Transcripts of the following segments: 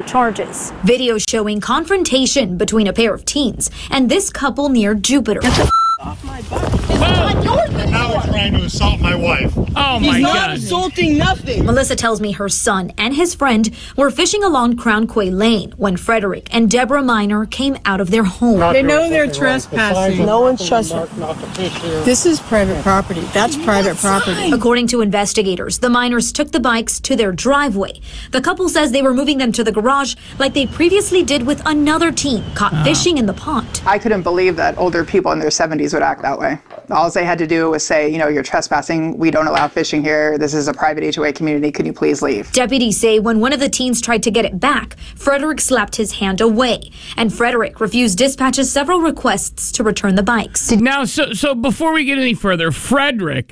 charges. Video showing confrontation between a pair of teens and this couple near Jupiter. Off my butt. It's not yours anymore. Now he's trying to assault my wife. Oh, my God. He's not assaulting nothing. Melissa tells me her son and his friend were fishing along Crown Quay Lane when Frederick and Deborah Minor came out of their home. They know they're trespassing. No one's trespassing. This is private property. That's private property. According to investigators, the minors took the bikes to their driveway. The couple says they were moving them to the garage like they previously did with another teen caught fishing in the pond. I couldn't believe that older people in their 70s would act that way. All they had to do was say, you're trespassing. We don't allow fishing here. This is a private HOA community. Can you please leave? Deputies say when one of the teens tried to get it back, Frederick slapped his hand away. And Frederick refused dispatch's several requests to return the bikes. Now, so before we get any further, Frederick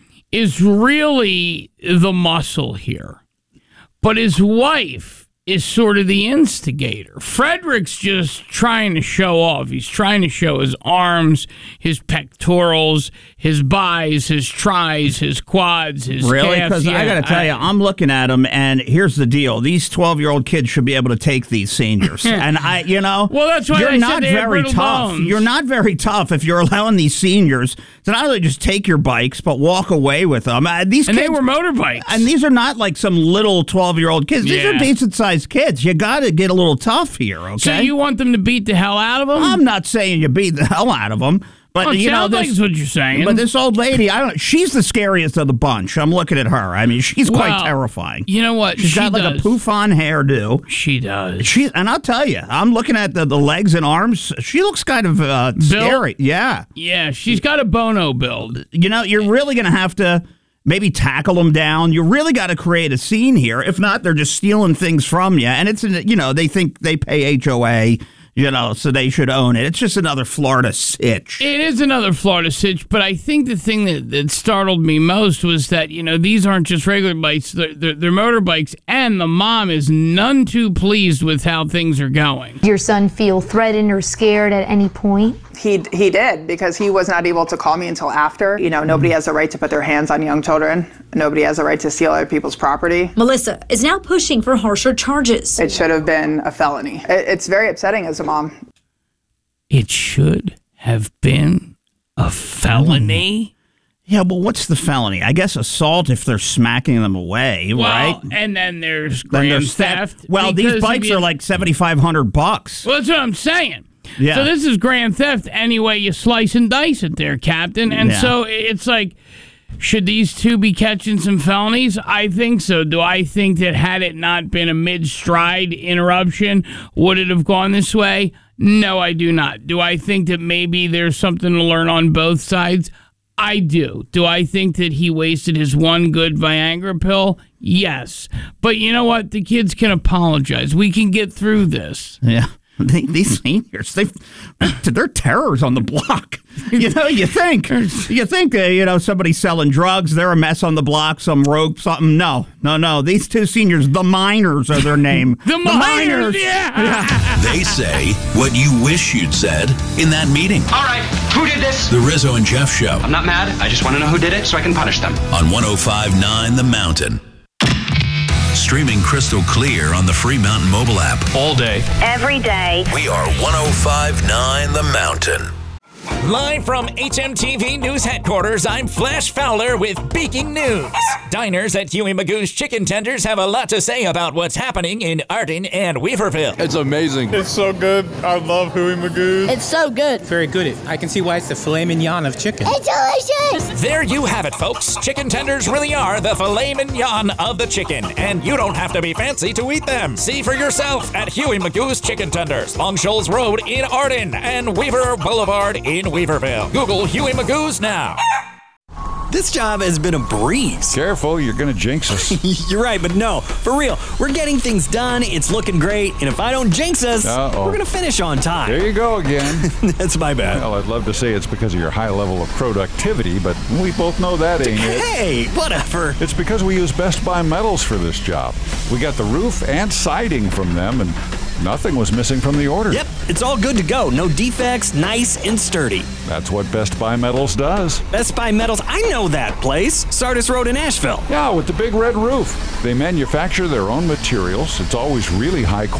is really the muscle here. But his wife is sort of the instigator. Frederick's just trying to show off. He's trying to show his arms, his pectorals, his bis, his tris, his quads, his Really? calves. Because I got to tell you, I'm looking at them, and here's the deal. These 12-year-old kids should be able to take these seniors. And well, that's why you're I not said they had very brittle tough. bones. You're not very tough if you're allowing these seniors to not only just take your bikes, but walk away with them. These and kids, they were motorbikes. And these are not like some little 12-year-old kids. These are decent-sized kids. You got to get a little tough here, okay? So you want them to beat the hell out of them? I'm not saying you beat the hell out of them. But well, sounds like that's what you're saying. But this old lady, she's the scariest of the bunch. I'm looking at her. I mean, she's quite terrifying. You know what? She's got like a poof-on hairdo. She does. And I'll tell you, I'm looking at the legs and arms. She looks kind of scary. Yeah. Yeah, she's got a Bono build. You're really going to have to maybe tackle them down. You really got to create a scene here. If not, they're just stealing things from you. And it's, they think they pay HOA, so they should own it. It's just another Florida sitch. It is another Florida sitch, but I think the thing that startled me most was that, these aren't just regular bikes, they're motorbikes, and the mom is none too pleased with how things are going. Did your son feel threatened or scared at any point? He did, because he was not able to call me until after. Nobody has the right to put their hands on young children. Nobody has the right to steal other people's property. Melissa is now pushing for harsher charges. It should have been a felony. It's very upsetting as a mom. It should have been a felony? Yeah, well, what's the felony? I guess assault if they're smacking them away, right? And then there's grand theft. Well, these bikes are like $7,500. Well, that's what I'm saying. Yeah. So this is grand theft anyway you slice and dice it there, Captain. And so it's like, should these two be catching some felonies? I think so. Do I think that had it not been a mid-stride interruption, would it have gone this way? No, I do not. Do I think that maybe there's something to learn on both sides? I do. Do I think that he wasted his one good Viagra pill? Yes. But you know what? The kids can apologize. We can get through this. Yeah. These seniors, they're terrors on the block. You think somebody's selling drugs, they're a mess on the block, some rogue, something. No. These two seniors, the minors are their name. the minors, yeah. They say what you wish you'd said in that meeting. All right, who did this? The Rizzo and Jeff Show. I'm not mad. I just want to know who did it so I can punish them. On 105.9 The Mountain. Streaming crystal clear on the free Mountain mobile app. All day. Every day. We are 105.9 The Mountain. Live from HMTV News Headquarters, I'm Flash Fowler with Breaking News. Diners at Huey Magoo's Chicken Tenders have a lot to say about what's happening in Arden and Weaverville. It's amazing. It's so good. I love Huey Magoo's. It's so good. Very good. I can see why it's the filet mignon of chicken. It's delicious. There you have it, folks. Chicken tenders really are the filet mignon of the chicken, and you don't have to be fancy to eat them. See for yourself at Huey Magoo's Chicken Tenders, Long Shoals Road in Arden and Weaver Boulevard in Weaverville. Google Huey Magoo's now. This job has been a breeze. Careful, you're going to jinx us. You're right, but no, for real. We're getting things done, it's looking great, and if I don't jinx us, we're going to finish on time. There you go again. That's my bad. Well, I'd love to say it's because of your high level of productivity, but we both know that ain't it. Hey, whatever. It's because we use Best Buy Metals for this job. We got the roof and siding from them, and nothing was missing from the order. Yep, it's all good to go. No defects, nice and sturdy. That's what Best Buy Metals does. Best Buy Metals, I know that place. Sardis Road in Asheville. Yeah, with the big red roof. They manufacture their own materials. It's always really high quality.